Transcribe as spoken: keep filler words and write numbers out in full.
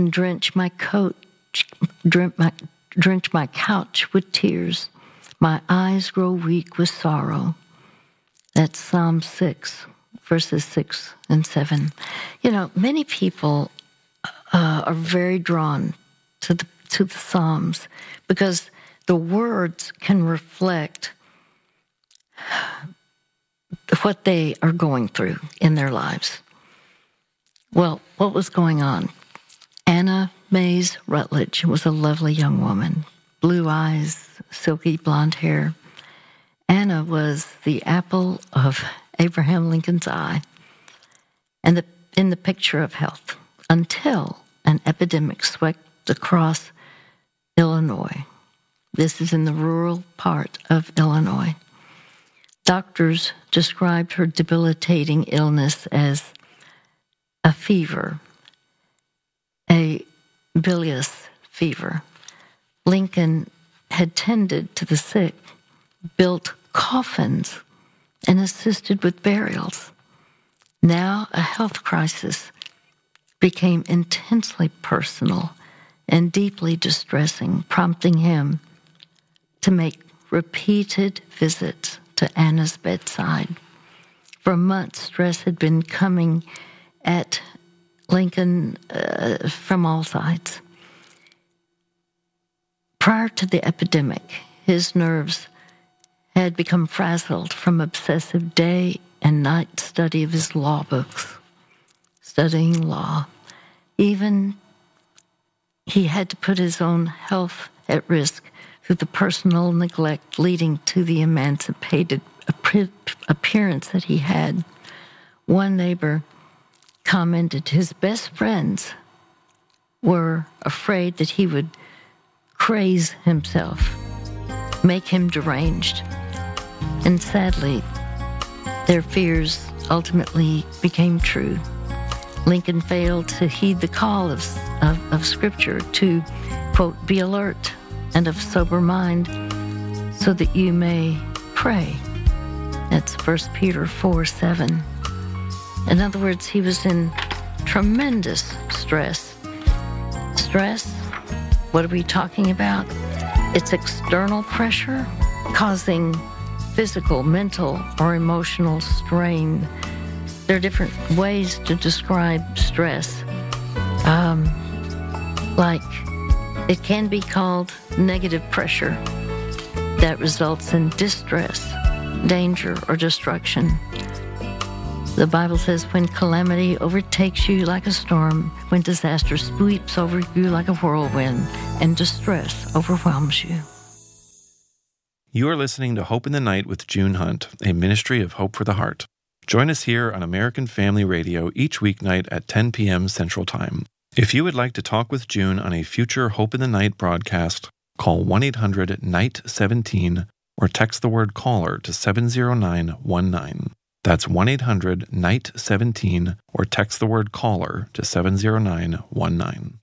and drench my coat, drench my, drench my couch with tears. My eyes grow weak with sorrow. That's Psalm six, verses six and seven. You know, many people uh, are very drawn to the to the Psalms because the words can reflect what they are going through in their lives. Well, what was going on? Anna Mays Rutledge was a lovely young woman, blue eyes, silky blonde hair. Anna was the apple of Abraham Lincoln's eye and the, in the picture of health until an epidemic swept across Illinois. This is in the rural part of Illinois. Doctors described her debilitating illness as a fever, a bilious fever. Lincoln had tended to the sick, built coffins, and assisted with burials. Now a health crisis became intensely personal and deeply distressing, prompting him to make repeated visits to Anna's bedside. For months, stress had been coming at Lincoln uh, from all sides. Prior to the epidemic, his nerves had become frazzled from obsessive day and night study of his law books, studying law. Even he had to put his own health at risk through the personal neglect leading to the emancipated appearance that he had. One neighbor commented his best friends were afraid that he would craze himself, make him deranged. And sadly, their fears ultimately became true. Lincoln failed to heed the call of, of, of Scripture to, quote, be alert and of sober mind so that you may pray. That's First Peter four seven. In other words, he was in tremendous stress. Stress, what are we talking about? It's external pressure causing physical, mental, or emotional strain. There are different ways to describe stress. Um, like, it can be called negative pressure that results in distress, danger, or destruction. The Bible says, when calamity overtakes you like a storm, when disaster sweeps over you like a whirlwind, and distress overwhelms you. You are listening to Hope in the Night with June Hunt, a ministry of Hope for the Heart. Join us here on American Family Radio each weeknight at ten p.m. Central Time. If you would like to talk with June on a future Hope in the Night broadcast, call one eight hundred N I G H T seventeen or text the word CALLER to seven zero nine one nine. That's one eight hundred N I G H T seventeen or text the word CALLER to seven zero nine one nine.